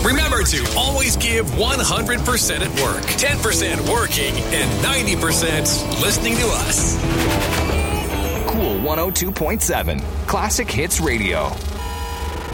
Remember to always give 100% at work, 10% working, and 90% listening to us. Cool 102.7 Classic Hits Radio.